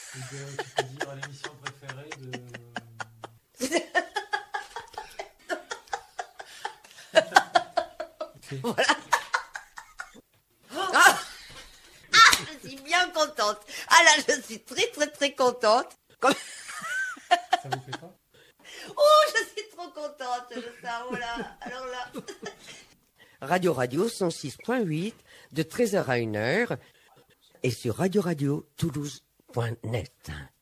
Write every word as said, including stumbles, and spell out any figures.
Et de, tu peux dire l'émission préférée de... Voilà. Ah, ah, je suis bien contente. Ah là, je suis très très très contente. Comme... Ça vous fait pas? Oh, je suis trop contente de ça. Voilà. Alors là. Radio Radio cent six point huit de treize heures à une heure et sur radio radio toulouse point net.